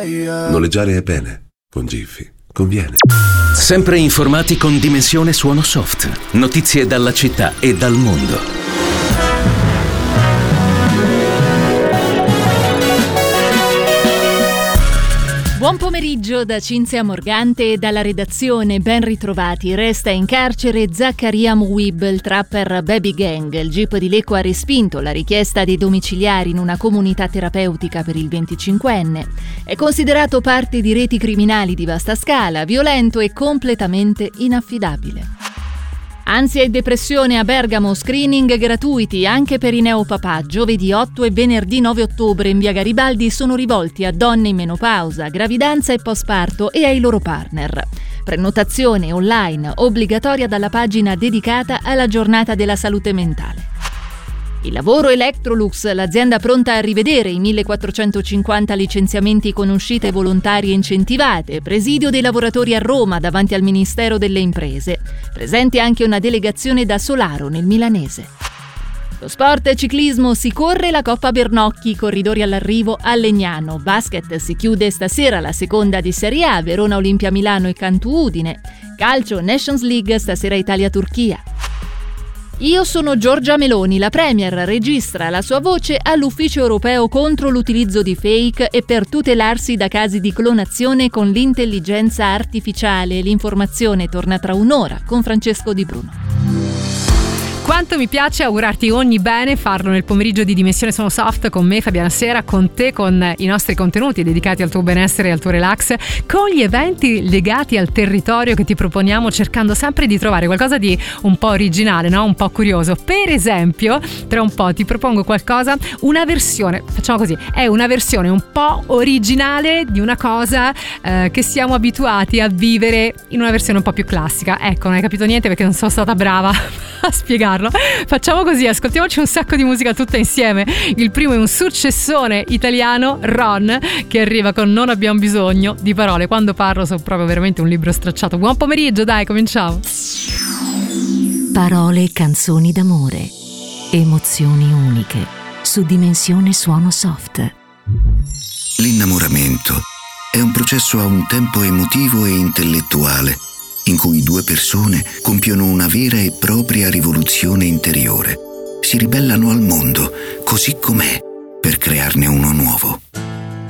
Noleggiare è bene, con Giphy conviene. Sempre informati con Dimensione Suono Soft. Notizie dalla città e dal mondo. Buon pomeriggio da Cinzia Morgante e dalla redazione, ben ritrovati. Resta in carcere Zaccaria Mouib, il trapper Baby Gang. Il GIP di Lecco ha respinto la richiesta dei domiciliari in una comunità terapeutica per il 25enne. È considerato parte di reti criminali di vasta scala, violento e completamente inaffidabile. Ansia e depressione a Bergamo, screening gratuiti anche per i neopapà. Giovedì 8 e venerdì 9 ottobre in via Garibaldi sono rivolti a donne in menopausa, gravidanza e postparto e ai loro partner. Prenotazione online obbligatoria dalla pagina dedicata alla giornata della salute mentale. Il lavoro Electrolux, l'azienda pronta a rivedere i 1450 licenziamenti con uscite volontarie incentivate, presidio dei lavoratori a Roma davanti al Ministero delle Imprese. Presente anche una delegazione da Solaro nel milanese. Lo sport e ciclismo, si corre la Coppa Bernocchi, corridori all'arrivo a Legnano. Basket, si chiude stasera la seconda di Serie A, Verona Olimpia Milano e Cantu Udine. Calcio, Nations League, stasera Italia-Turchia. Io sono Giorgia Meloni, la Premier registra la sua voce all'Ufficio europeo contro l'utilizzo di fake e per tutelarsi da casi di clonazione con l'intelligenza artificiale. L'informazione torna tra un'ora con Francesco Di Bruno. Quanto mi piace augurarti ogni bene, farlo nel pomeriggio di Dimensione Suono Soft con me, Fabiana Sera, con te, con i nostri contenuti dedicati al tuo benessere e al tuo relax, con gli eventi legati al territorio che ti proponiamo, cercando sempre di trovare qualcosa di un po' originale, no? Un po' curioso. Per esempio, tra un po' ti propongo qualcosa, una versione, facciamo così, è una versione un po' originale di una cosa che siamo abituati a vivere in una versione un po' più classica. Ecco, non hai capito niente perché non sono stata brava a spiegarlo. Facciamo così, ascoltiamoci un sacco di musica tutta insieme. Il primo è un successone italiano, Ron, che arriva con Non abbiamo bisogno di parole. Quando parlo sono proprio veramente un libro stracciato. Buon pomeriggio, dai, cominciamo. Parole e canzoni d'amore, emozioni uniche, su Dimensione Suono Soft. L'innamoramento è un processo a un tempo emotivo e intellettuale, in cui due persone compiono una vera e propria rivoluzione interiore. Si ribellano al mondo, così com'è, per crearne uno nuovo.